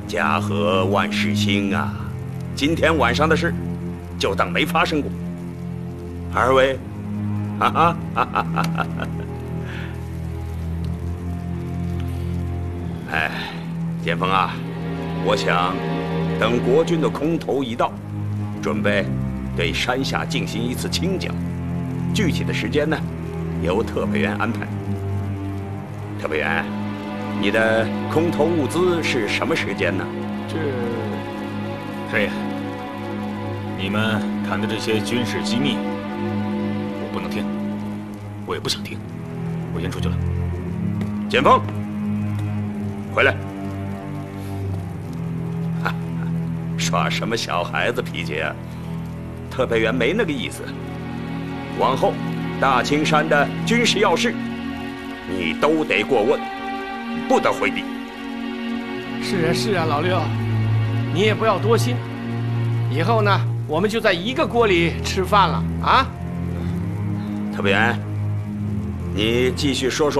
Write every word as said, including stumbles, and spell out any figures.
家和万事兴啊！今天晚上的事，就当没发生过。二位，哈哈哈哈哈哈！哎，剑锋啊，我想等国军的空投一到，准备对山下进行一次清剿。具体的时间呢，由特派员安排。特派员，你的空投物资是什么时间呢？ 这，少爷，你们谈的这些军事机密，我不能听，我也不想听，我先出去了。 剑锋，回来！哈，耍什么小孩子脾气啊？特派员没那个意思。往后，大青山的军事要事，你都得过问，不得回避。 是啊是啊，老六，你也不要多心。以后呢，我们就在一个锅里吃饭了啊。 特派员，你继续说说。